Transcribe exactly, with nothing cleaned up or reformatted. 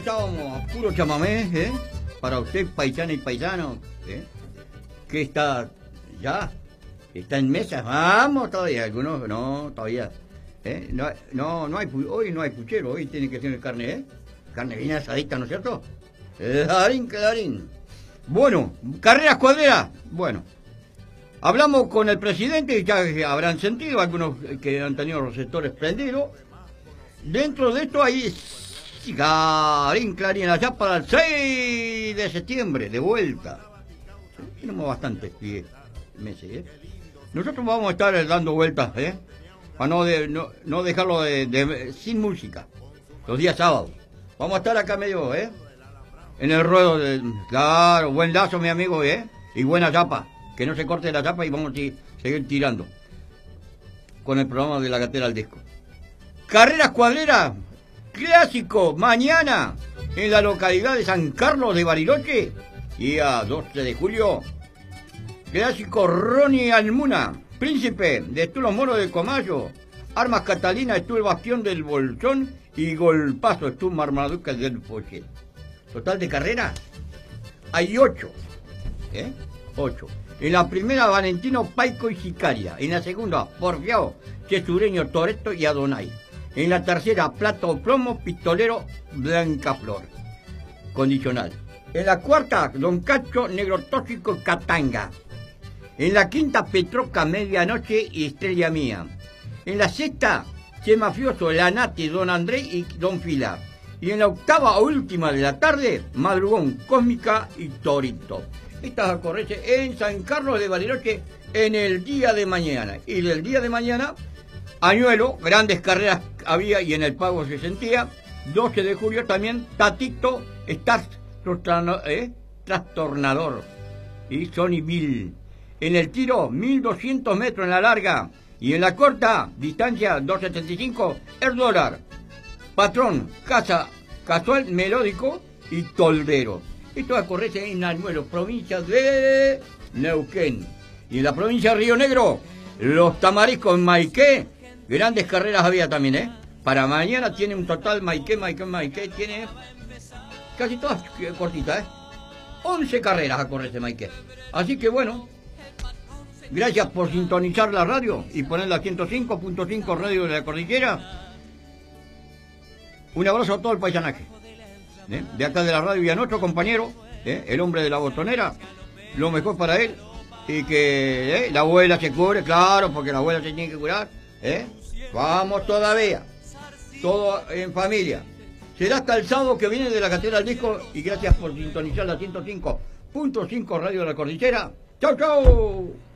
estábamos a puro chamamé, ¿eh? Para usted, paisana y paisano, ¿eh? Que está ya, está en mesa, vamos todavía, algunos no, todavía, ¿eh? No, no, no hay, hoy no hay puchero, hoy tiene que tener carne, ¿eh? Carne bien asadita, ¿no es cierto? Clarín, clarín. Bueno, carreras cuadreras, bueno. Hablamos con el presidente, ya habrán sentido, algunos que han tenido los sectores prendidos. Dentro de esto hay clarín, clarín, allá para el seis de septiembre, de vuelta. Tenemos bastantes meses, ¿eh? Nosotros vamos a estar dando vueltas, ¿eh? Para no, de, no, no dejarlo de, de, sin música, los días sábados. Vamos a estar acá medio, ¿eh? En el ruedo, de, claro, buen lazo, mi amigo, ¿eh? Y buena chapa. Que no se corte la chapa y vamos a seguir tirando con el programa de la gatera al disco. Carreras cuadreras, clásico, mañana en la localidad de San Carlos de Bariloche y a doce de julio, clásico Ronnie Almuna, príncipe de Estú los Moros de Comayo, Armas Catalina, Estú el Bastión del Bolsón y Golpazo, Estú Marmaduca del Poche. Total de carreras hay ocho, ¿eh? Ocho. En la primera, Valentino, Paico y Sicaria. En la segunda, Porfiao, Chesureño, Toretto y Adonai. En la tercera, Plato Plomo, Pistolero, Blanca Flor. Condicional. En la cuarta, Don Cacho, Negro Tóxico, Catanga. En la quinta, Petroca, Medianoche y Estrella Mía. En la sexta, Che Mafioso, La Nati, Don André y Don Fila. Y en la octava o última de la tarde, Madrugón, Cósmica y Torito. Estas a correrse en San Carlos de Bariloche en el día de mañana. Y del día de mañana, Añuelo, grandes carreras había y en el pago se sentía. doce de julio también, Tatito, Stars, eh, Trastornador y Sonyville. En el tiro, mil doscientos metros en la larga. Y en la corta distancia, doscientos setenta y cinco, el dólar. Patrón, Casa, Casual, Melódico y Toldero. Esto va a correrse en Añuelo, provincia de Neuquén. Y en la provincia de Río Negro, los Tamariscos en Maiqué, grandes carreras había también, ¿eh? Para mañana tiene un total, Maiqué, Maiqué, Maiqué, tiene casi todas cortitas, ¿eh? once carreras a correrse Maiqué. Así que bueno, gracias por sintonizar la radio y poner la ciento cinco punto cinco Radio de la Cordillera. Un abrazo a todo el paisanaje. ¿Eh? De acá de la radio y a nuestro compañero, ¿eh? El hombre de la botonera, lo mejor para él y que ¿eh? la abuela se cure, claro, porque la abuela se tiene que curar, ¿eh? Vamos todavía, todo en familia. Será hasta el sábado que viene de la gatera al disco y gracias por sintonizar la ciento cinco punto cinco Radio de la Cordillera. ¡Chau, chau!